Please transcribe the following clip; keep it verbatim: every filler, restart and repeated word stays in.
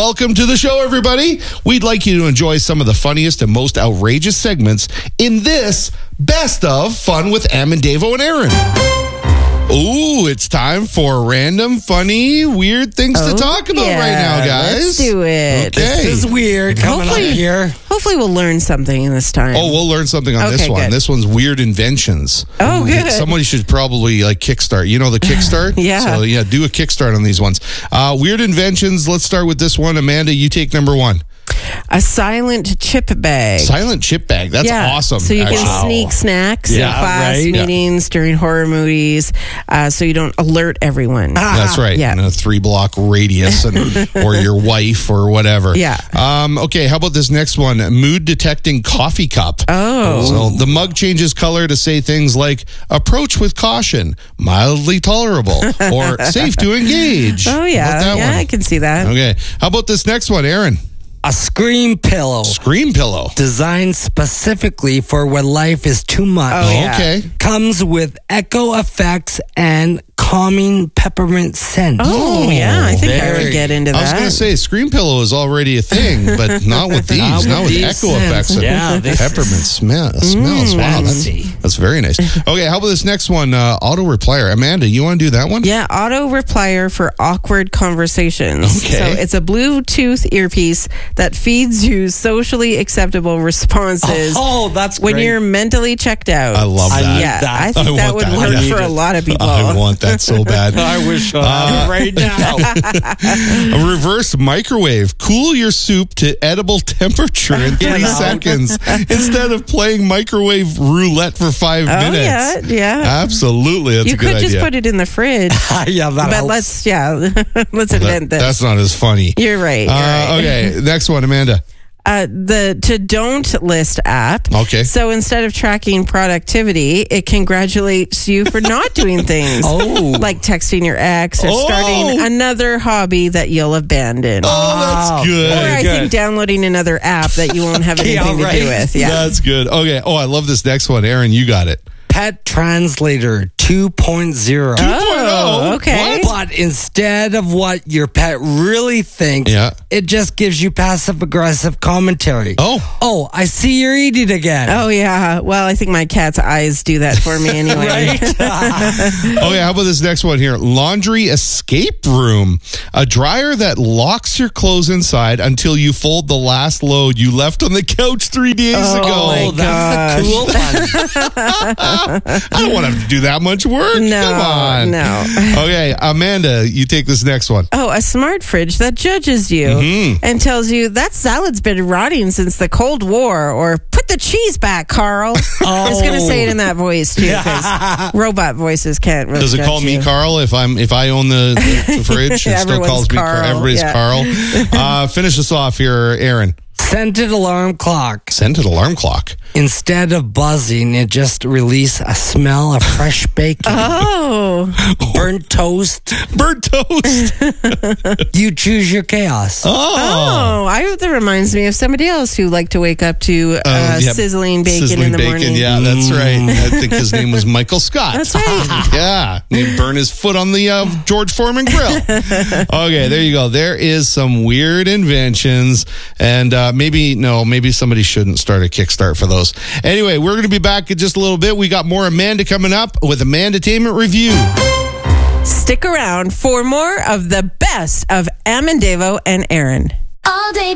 Welcome to the show, everybody. We'd like you to enjoy some of the funniest and most outrageous segments in this Best of Fun with Am and Davo and Aaron. Ooh, it's time for random, funny, weird things oh, to talk about yeah, right now, guys. Let's do it. Okay. This is weird coming Hopefully- up here. Hopefully we'll learn something this time. Oh, we'll learn something on Okay, this one. good. This one's weird inventions. Oh, good. Somebody should probably like kickstart. You know the kickstart? Yeah. So yeah, do a kickstart on these ones. Uh, weird inventions. Let's start with this one. Amanda, you take number one. A silent chip bag. Silent chip bag. That's yeah. awesome. So you actually. can sneak snacks Yeah, in class right. meetings during horror movies, uh, so you don't alert everyone. That's right. Yeah. In a three block radius, and, or your wife, or whatever. Yeah. Um, okay. How about this next one? Mood detecting coffee cup. Oh. So the mug changes color to say things like "approach with caution," "mildly tolerable," or "safe to engage." Oh How about yeah, that yeah, one? I can see that. Okay. How about this next one, Aaron? A scream pillow Scream pillow. designed specifically for when life is too much. Oh, yeah. Okay. Comes with echo effects and calming peppermint scent. Oh yeah, I think I Very. would get into I was that. going to say scream pillow is already a thing, but not with these. Not with Not with these echo scents. effects and Yeah, this peppermint is- smell, smells. Wow, that's, fancy. that's very nice. Okay, how about this next one? Uh, auto replier. Amanda, you want to do that one? Yeah, auto replier for awkward conversations. Okay. So it's a Bluetooth earpiece that feeds you socially acceptable responses Oh, that's when great. you're mentally checked out. I love I that. need Yeah, that. I think I that want would that. I work need for a it. lot of people. I want that so bad. I wish I had it right now. A reverse microwave. Cool your soup to edible temperature in three Get out. seconds instead of playing microwave roulette for five Oh, minutes. yeah, yeah. Absolutely. That's You a good could just idea. put it in the fridge. yeah, that but helps. let's, yeah, let's That- invent this. that's not as funny. You're right. You're Uh, right. okay, next one, Amanda. Uh, the to don't list app. Okay. So instead of tracking productivity, it congratulates you for not doing things. Oh. Like texting your ex or Oh. starting another hobby that you'll abandon. Oh, Wow. that's good. Or I good. think downloading another app that you won't have Yeah, anything to do right. with. Yeah. That's good. Okay. Oh, I love this next one. Aaron, you got it. Pet Translator two point oh. Oh, okay. But instead of what your pet really thinks, Yeah. it just gives you passive aggressive commentary. Oh. Oh, I see you're eating again. Oh, yeah. Well, I think my cat's eyes do that for me anyway. Right? Okay, how about this next one here? Laundry escape room. A dryer that locks your clothes inside until you fold the last load you left on the couch three days Oh, ago. my Oh, that's the cool one. I don't want to have to do that much work. No, Come on. no. Okay, Amanda, you take this next one. Oh, a smart fridge that judges you Mm-hmm. and tells you that salad's been rotting since the Cold War, or put the cheese back, Carl. I was going to say it in that voice too, because robot voices can't really Does it judge call me you. Carl if I'm if I own the, the fridge? It still Everyone's calls me Carl, Everybody's yeah. Carl. Uh, finish us off here, Aaron. Scented alarm clock. Scented alarm clock. Instead of buzzing, it just release a smell of fresh bacon, Oh, burnt toast. Bird toast. You choose your chaos. Oh. oh! I that reminds me of somebody else who liked to wake up to uh, Uh, yeah, sizzling bacon Sizzling in the bacon. morning. Yeah, that's right. I think his name was Michael Scott. That's right. Yeah, he burned his foot on the uh, George Foreman grill. Okay, there you go. There is some weird inventions, and uh, maybe no, maybe somebody shouldn't start a Kickstart for those. Anyway, we're going to be back in just a little bit. We got more Amanda coming up with Amandatainment Review. Stick around for more of the best of Am and Davo and Aaron. All day